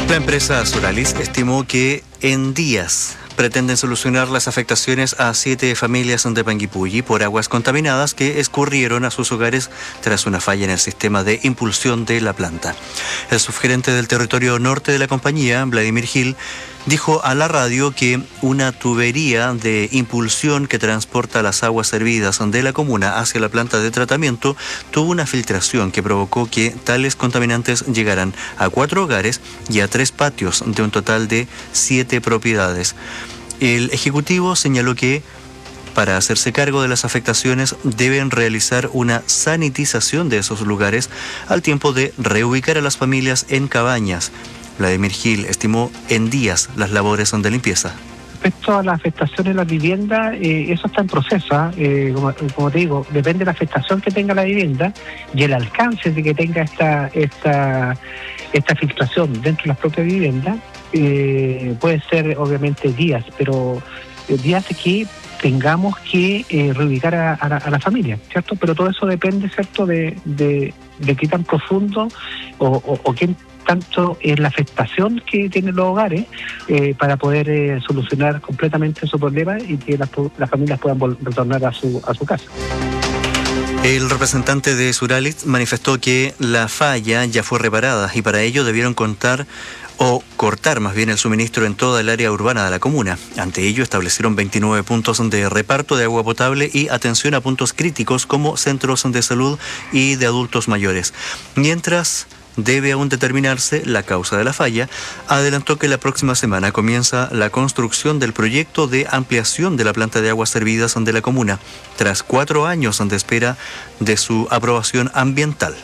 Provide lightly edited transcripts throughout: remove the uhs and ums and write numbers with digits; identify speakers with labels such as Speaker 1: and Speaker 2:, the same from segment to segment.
Speaker 1: La empresa Suralis estimó que en días pretenden solucionar las afectaciones a 7 familias de Panguipulli por aguas contaminadas que escurrieron a sus hogares tras una falla en el sistema de impulsión de la planta. El subgerente del territorio norte de la compañía, Vladimir Gil, dijo a la radio que una tubería de impulsión que transporta las aguas servidas de la comuna hacia la planta de tratamiento tuvo una filtración que provocó que tales contaminantes llegaran a 4 hogares y a 3 patios de un total de 7 propiedades. El ejecutivo señaló que para hacerse cargo de las afectaciones deben realizar una sanitización de esos lugares al tiempo de reubicar a las familias en cabañas. Vladimir Gil estimó en días las labores de limpieza.
Speaker 2: Respecto a la afectación en la vivienda, eso está en proceso. Como te digo, depende de la afectación que tenga la vivienda y el alcance de que tenga esta filtración dentro de las propias viviendas. Puede ser obviamente días, pero días de que tengamos que reubicar a la familia, ¿cierto? Pero todo eso depende, ¿cierto?, de qué tan profundo o qué tanto es la afectación que tienen los hogares para poder solucionar completamente su problema y que las familias puedan retornar a su casa.
Speaker 1: El representante de Suralis manifestó que la falla ya fue reparada y para ello debieron cortar más bien el suministro en toda el área urbana de la comuna. Ante ello establecieron 29 puntos de reparto de agua potable y atención a puntos críticos como centros de salud y de adultos mayores. Mientras debe aún determinarse la causa de la falla, adelantó que la próxima semana comienza la construcción del proyecto de ampliación de la planta de aguas servidas de la comuna, tras 4 años de espera de su aprobación ambiental.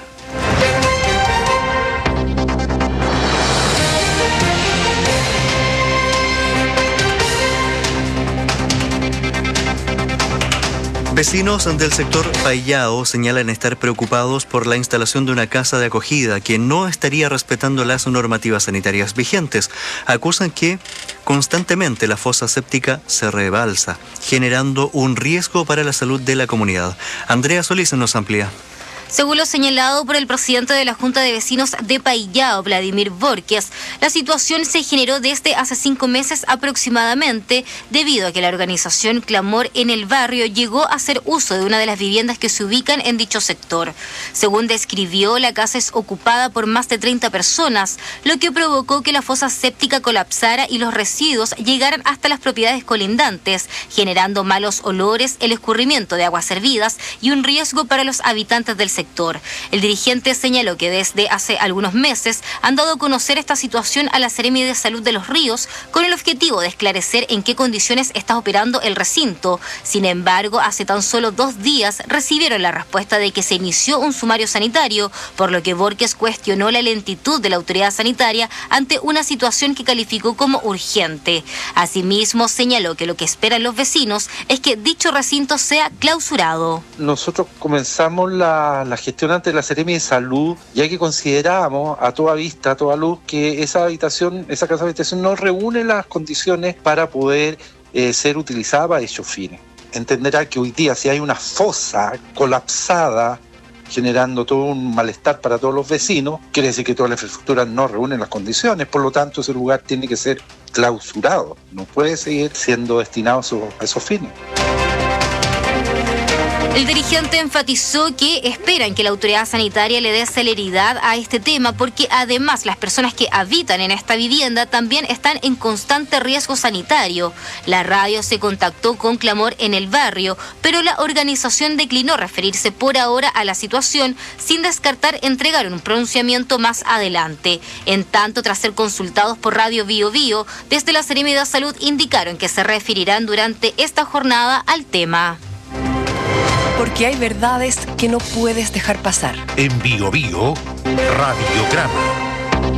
Speaker 1: Vecinos del sector Paillao señalan estar preocupados por la instalación de una casa de acogida que no estaría respetando las normativas sanitarias vigentes. Acusan que constantemente la fosa séptica se rebalsa, generando un riesgo para la salud de la comunidad. Andrea Solís nos amplía.
Speaker 3: Según lo señalado por el presidente de la Junta de Vecinos de Paillao, Vladimir Borges, la situación se generó desde hace 5 meses aproximadamente, debido a que la organización Clamor en el barrio llegó a hacer uso de una de las viviendas que se ubican en dicho sector. Según describió, la casa es ocupada por más de 30 personas, lo que provocó que la fosa séptica colapsara y los residuos llegaran hasta las propiedades colindantes, generando malos olores, el escurrimiento de aguas servidas y un riesgo para los habitantes del sector. El dirigente señaló que desde hace algunos meses han dado a conocer esta situación a la Seremi de Salud de Los Ríos con el objetivo de esclarecer en qué condiciones está operando el recinto. Sin embargo, hace tan solo 2 días recibieron la respuesta de que se inició un sumario sanitario, por lo que Borges cuestionó la lentitud de la autoridad sanitaria ante una situación que calificó como urgente. Asimismo, señaló que lo que esperan los vecinos es que dicho recinto sea clausurado.
Speaker 4: Nosotros comenzamos la gestión ante la Seremi de Salud, ya que considerábamos a toda vista, a toda luz, que esa casa habitación no reúne las condiciones para poder ser utilizada para dichos fines. Entenderá que hoy día si hay una fosa colapsada generando todo un malestar para todos los vecinos, quiere decir que toda la infraestructura no reúne las condiciones, por lo tanto ese lugar tiene que ser clausurado, no puede seguir siendo destinado a esos fines.
Speaker 3: El dirigente enfatizó que esperan que la autoridad sanitaria le dé celeridad a este tema porque además las personas que habitan en esta vivienda también están en constante riesgo sanitario. La radio se contactó con Clamor en el barrio, pero la organización declinó referirse por ahora a la situación sin descartar entregar un pronunciamiento más adelante. En tanto, tras ser consultados por Radio Bío Bío, desde la Seremi de Salud indicaron que se referirán durante esta jornada al tema.
Speaker 5: Porque hay verdades que no puedes dejar pasar.
Speaker 6: En Bío Bío, Radiograma.